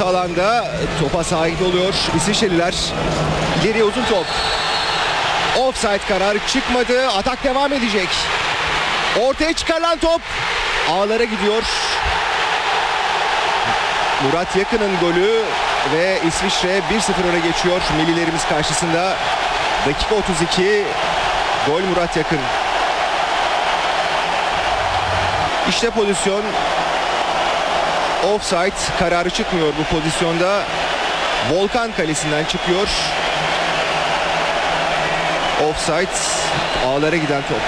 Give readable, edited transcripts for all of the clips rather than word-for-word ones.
alanda topa sahip oluyor İsviçreliler. İleriye uzun top. Offside kararı çıkmadı. Atak devam edecek. Ortaya çıkarılan top ağlara gidiyor. Murat Yakın'ın golü ve İsviçre 1-0 öne geçiyor millilerimiz karşısında. Dakika 32. Gol Murat Yakın. İşte pozisyon. Offside kararı çıkmıyor bu pozisyonda. Volkan kalesinden çıkıyor. Offside, ağlara giden top.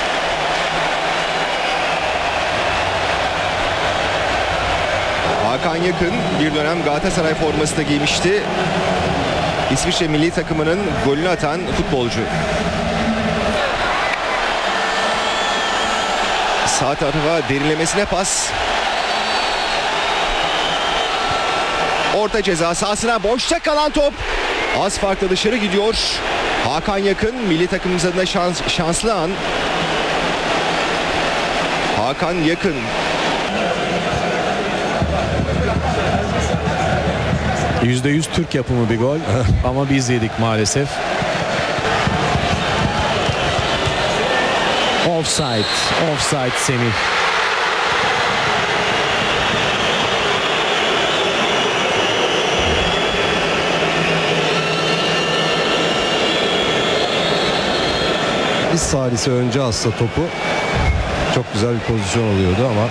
Hakan Yakın bir dönem Galatasaray forması da giymişti. İsviçre milli takımının golünü atan futbolcu. Sağ tarafa derinlemesine pas. Orta ceza sahasına boşta kalan top az farkla dışarı gidiyor. Hakan Yakın milli takımımız adına şanslı an. Hakan Yakın. %100 Türk yapımı bir gol ama biz yedik maalesef. Offside Semih. Biz Salih'i önce atsa topu çok güzel bir pozisyon oluyordu ama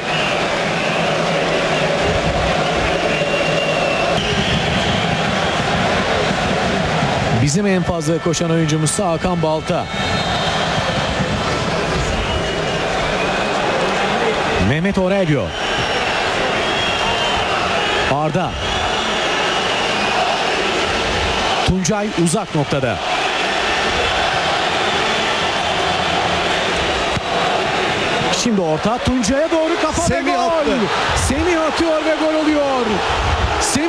Bizim en fazla koşan oyuncumuz Hakan Balta. Mehmet Aurelio. Arda. Tuncay uzak noktada. Şimdi orta Tuncay'a doğru kafa ve Semih gol. attı. Semih atıyor ve gol oluyor.